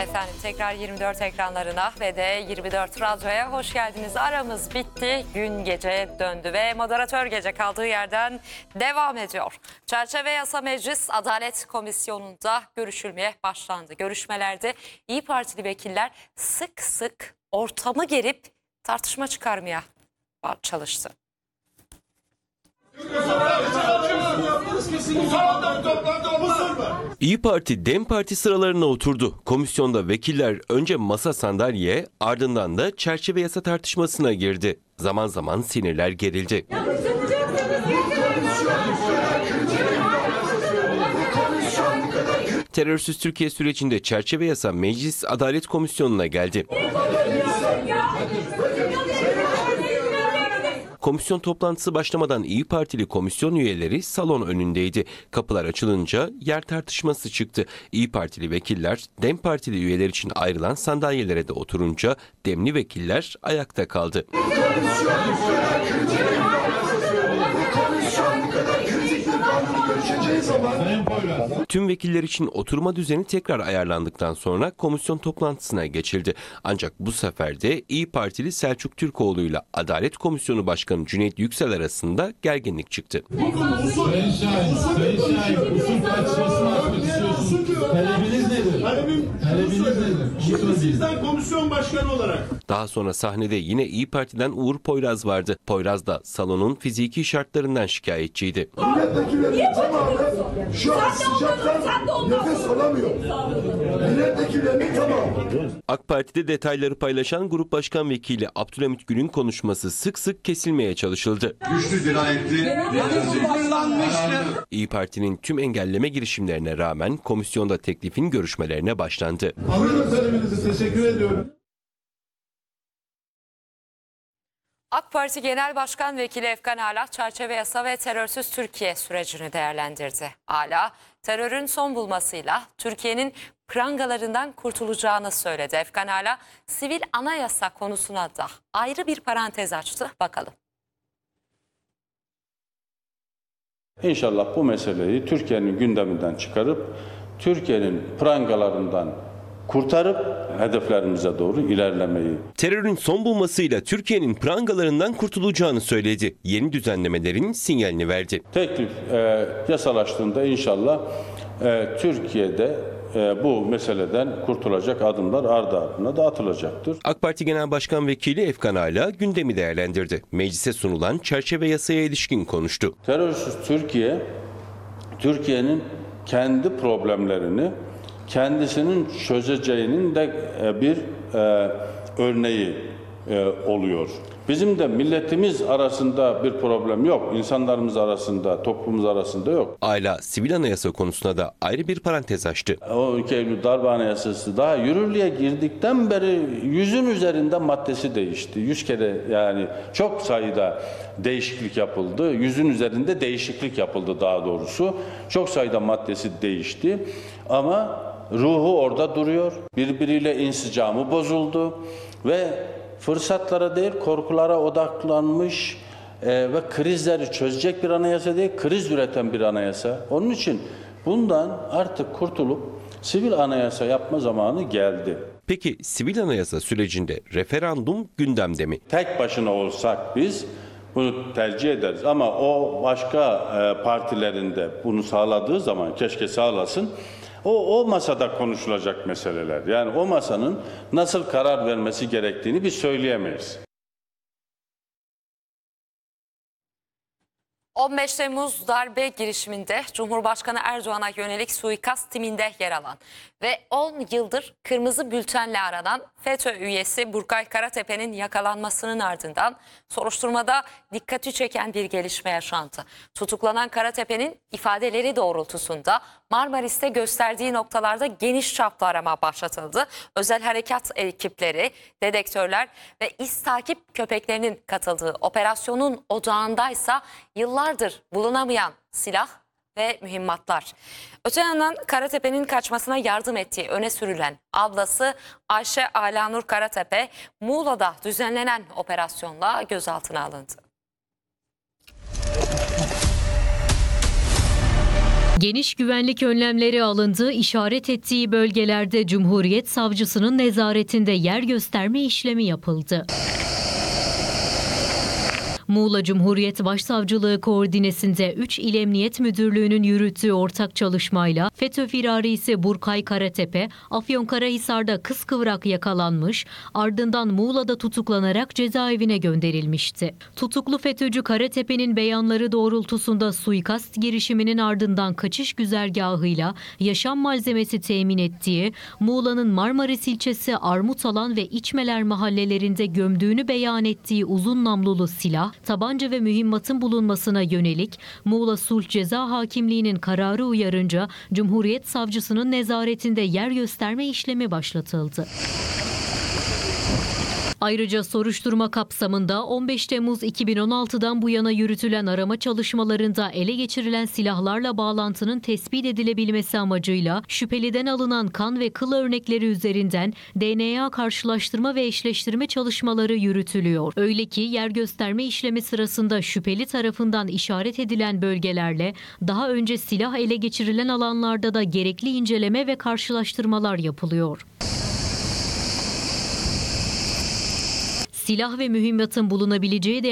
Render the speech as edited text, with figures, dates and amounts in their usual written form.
efendim. Tekrar 24 ekranlarına ve de 24 radyoya hoş geldiniz. Aramız bitti, gün gece döndü ve moderatör gece kaldığı yerden devam ediyor. Çerçeve Yasa Meclis Adalet Komisyonu'nda görüşülmeye başlandı. Görüşmelerde İYİ Partili vekiller sık sık ortamı gerip tartışma çıkarmaya çalıştı. İYİ Parti, DEM Parti sıralarına oturdu. Komisyonda vekiller önce masa sandalye, ardından da çerçeve yasa tartışmasına girdi. Zaman zaman sinirler gerildi. Terörsüz Türkiye sürecinde çerçeve yasa Meclis Adalet Komisyonu'na geldi. Komisyon toplantısı başlamadan İYİ Partili komisyon üyeleri salon önündeydi. Kapılar açılınca yer tartışması çıktı. İYİ Partili vekiller DEM Partili üyeler için ayrılan sandalyelere de oturunca DEM'li vekiller ayakta kaldı. Tüm vekiller için oturma düzeni tekrar ayarlandıktan sonra komisyon toplantısına geçildi. Ancak bu sefer de İYİ Partili Selçuk Türkoğlu ile Adalet Komisyonu Başkanı Cüneyt Yüksel arasında gerginlik çıktı. Sayın Şahin, usul tartışmasını açmak istiyorsunuz. Talebiniz nedir? Talebiniz nedir? Sizden komisyon başkanı olarak. Daha sonra sahnede yine İYİ Parti'den Uğur Poyraz vardı. Poyraz da salonun fiziki şartlarından şikayetçiydi. Milletvekillerinin tamamı şu an sıcaktan nefes alamıyor. Milletvekillerinin tamamı. AK Parti'de detayları paylaşan Grup Başkan Vekili Abdülhamit Gül'ün konuşması sık sık kesilmeye çalışıldı. Güçlü dirayetli. İYİ Parti'nin tüm engelleme girişimlerine rağmen komisyonda teklifin görüşmelerine başlandı. Anlıyorum talebinizi. Teşekkür ediyorum. AK Parti Genel Başkan Vekili Efkan Ala, çerçeve yasa ve terörsüz Türkiye sürecini değerlendirdi. Ala, terörün son bulmasıyla Türkiye'nin prangalarından kurtulacağını söyledi. Efkan Ala, sivil anayasa konusuna da ayrı bir parantez açtı. Bakalım. İnşallah bu meseleyi Türkiye'nin gündeminden çıkarıp, Türkiye'nin prangalarından kurtarıp hedeflerimize doğru ilerlemeyi. Terörün son bulmasıyla Türkiye'nin prangalarından kurtulacağını söyledi. Yeni düzenlemelerin sinyalini verdi. Teklif yasalaştığında inşallah Türkiye'de bu meseleden kurtulacak adımlar ardı ardına da atılacaktır. AK Parti Genel Başkan Vekili Efkan Ala gündemi değerlendirdi. Meclise sunulan çerçeve yasaya ilişkin konuştu. Terörsüz Türkiye, Türkiye'nin kendi problemlerini kendisinin çözeceğinin de bir örneği oluyor. Bizim de milletimiz arasında bir problem yok. İnsanlarımız arasında, toplumumuz arasında yok. Ala sivil anayasa konusuna da ayrı bir parantez açtı. O 2 Eylül Darbe Anayasası daha yürürlüğe girdikten beri 100'ün üzerinde maddesi değişti. 100 kere, yani çok sayıda değişiklik yapıldı. 100'ün üzerinde değişiklik yapıldı daha doğrusu. Çok sayıda maddesi değişti. Ama ruhu orada duruyor. Birbiriyle insicamı bozuldu ve fırsatlara değil korkulara odaklanmış ve krizleri çözecek bir anayasa değil, kriz üreten bir anayasa. Onun için bundan artık kurtulup sivil anayasa yapma zamanı geldi. Peki sivil anayasa sürecinde referandum gündemde mi? Tek başına olsak biz bunu tercih ederiz ama o başka partilerinde bunu sağladığı zaman, keşke sağlasın, o masada konuşulacak meseleler. Yani o masanın nasıl karar vermesi gerektiğini biz söyleyemeyiz. 15 Temmuz darbe girişiminde Cumhurbaşkanı Erdoğan'a yönelik suikast timinde yer alan ve 10 yıldır kırmızı bültenle aranan FETÖ üyesi Burkay Karatepe'nin yakalanmasının ardından soruşturmada dikkati çeken bir gelişme yaşandı. Tutuklanan Karatepe'nin ifadeleri doğrultusunda Marmaris'te gösterdiği noktalarda geniş çaplı arama başlatıldı. Özel harekat ekipleri, dedektörler ve iz takip köpeklerinin katıldığı operasyonun odağındaysa yıllardır bulunamayan silah ve mühimmatlar. Öte yandan Karatepe'nin kaçmasına yardım ettiği öne sürülen ablası Ayşe Alanur Karatepe, Muğla'da düzenlenen operasyonla gözaltına alındı. Geniş güvenlik önlemleri alındığı işaret ettiği bölgelerde Cumhuriyet Savcısının nezaretinde yer gösterme işlemi yapıldı. Muğla Cumhuriyet Başsavcılığı koordinesinde 3 İl Emniyet Müdürlüğü'nün yürüttüğü ortak çalışmayla FETÖ firarisi Burkay Karatepe, Afyonkarahisar'da kıskıvrak yakalanmış, ardından Muğla'da tutuklanarak cezaevine gönderilmişti. Tutuklu FETÖ'cü Karatepe'nin beyanları doğrultusunda suikast girişiminin ardından kaçış güzergahıyla yaşam malzemesi temin ettiği, Muğla'nın Marmaris ilçesi Armutalan ve İçmeler mahallelerinde gömdüğünü beyan ettiği uzun namlulu silah, tabanca ve mühimmatın bulunmasına yönelik Muğla Sulh Ceza Hakimliği'nin kararı uyarınca Cumhuriyet Savcısının nezaretinde yer gösterme işlemi başlatıldı. Ayrıca soruşturma kapsamında 15 Temmuz 2016'dan bu yana yürütülen arama çalışmalarında ele geçirilen silahlarla bağlantının tespit edilebilmesi amacıyla şüpheliden alınan kan ve kıl örnekleri üzerinden DNA karşılaştırma ve eşleştirme çalışmaları yürütülüyor. Öyle ki yer gösterme işlemi sırasında şüpheli tarafından işaret edilen bölgelerle daha önce silah ele geçirilen alanlarda da gerekli inceleme ve karşılaştırmalar yapılıyor. Silah ve mühimmatın bulunabileceği